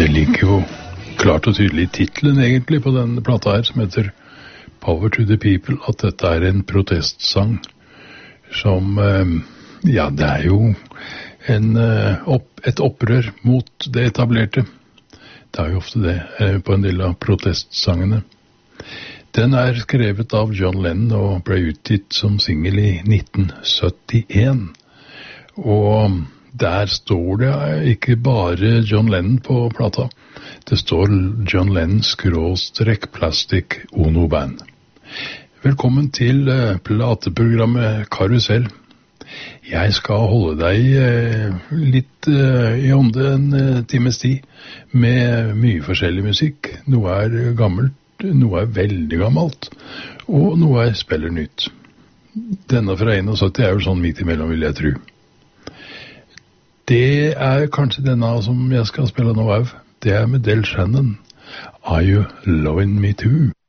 Det ligger jo klart og tydelig i titlen egentlig på denne plata her, som heter Power to the People, at dette er en protestsang som, ja, det er jo et opprør mot det etablerte. Det er jo ofte det på en del av protestsangene. Den er skrevet av John Lennon og ble utgitt som single i 1971. Og der står det ikke bare John Lennon på plata. Det står John Lennon / Plastic Ono Band. Velkommen til plateprogrammet Karusell. Jeg skal holde deg litt i ånde en times tid med mye forskjellig musikk. Noe er gammelt, noe er veldig gammelt, og noe er spiller nytt. Denne fra 71 er jo sånn midt imellom, vil jeg tro. Det er kanskje denne som jeg skal spille nå av. Det er med Del Shannon. Are You Loving Me Too?